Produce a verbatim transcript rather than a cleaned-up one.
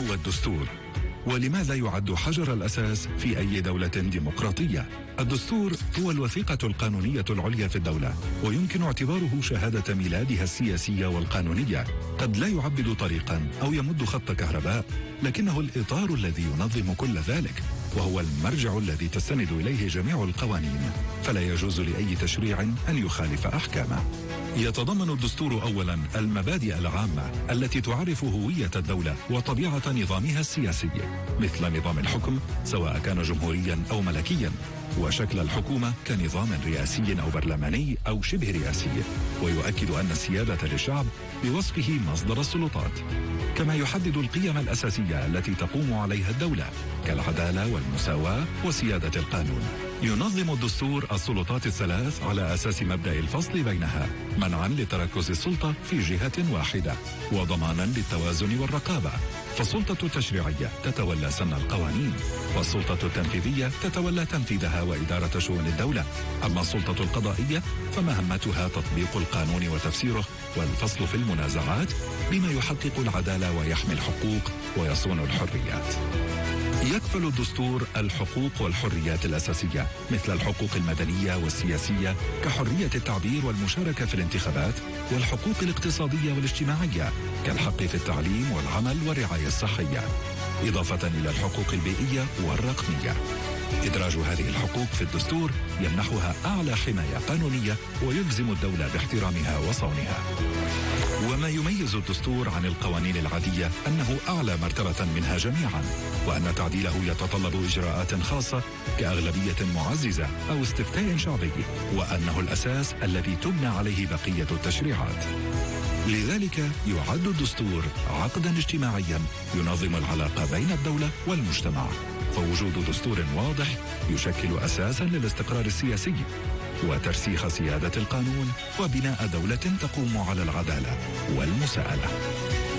هو الدستور؟ ولماذا يعد حجر الأساس في أي دولة ديمقراطية؟ الدستور هو الوثيقة القانونية العليا في الدولة، ويمكن اعتباره شهادة ميلادها السياسية والقانونية. قد لا يعبد طريقا أو يمد خط كهرباء، لكنه الإطار الذي ينظم كل ذلك، وهو المرجع الذي تستند إليه جميع القوانين، فلا يجوز لأي تشريع أن يخالف أحكامه. يتضمن الدستور أولا المبادئ العامة التي تعرف هوية الدولة وطبيعة نظامها السياسي، مثل نظام الحكم سواء كان جمهوريا أو ملكيا، وشكل الحكومة كنظام رئاسي أو برلماني أو شبه رئاسي، ويؤكد أن السيادة للشعب بوصفه مصدر السلطات. كما يحدد القيم الأساسية التي تقوم عليها الدولة كالعدالة والمساواة وسيادة القانون. ينظم الدستور السلطات الثلاث على أساس مبدأ الفصل بينها، منعا لتركز السلطة في جهة واحدة وضمانا للتوازن والرقابة. فالسلطة التشريعية تتولى سن القوانين، والسلطة التنفيذية تتولى تنفيذها وإدارة شؤون الدولة. أما السلطة القضائية فمهمتها تطبيق القانون وتفسيره والفصل في المنازعات بما يحقق العدالة ويحمي الحقوق ويصون الحريات. يكفل الدستور الحقوق والحريات الأساسية مثل الحقوق المدنية والسياسية كحرية التعبير والمشاركة في الانتخابات، والحقوق الاقتصادية والاجتماعية كالحق في التعليم والعمل والرعاية الصحية، إضافة إلى الحقوق البيئية والرقمية. إدراج هذه الحقوق في الدستور يمنحها أعلى حماية قانونية ويلزم الدولة باحترامها وصونها. وما يميز الدستور عن القوانين العادية أنه أعلى مرتبة منها جميعا، وأن تعديله يتطلب إجراءات خاصة كأغلبية معززة أو استفتاء شعبي، وأنه الأساس الذي تبنى عليه بقية التشريعات. لذلك يعد الدستور عقدا اجتماعيا ينظم العلاقة بين الدولة والمجتمع، فوجود دستور واضح يشكل أساسا للاستقرار السياسي وترسيخ سيادة القانون وبناء دولة تقوم على العدالة والمساءلة.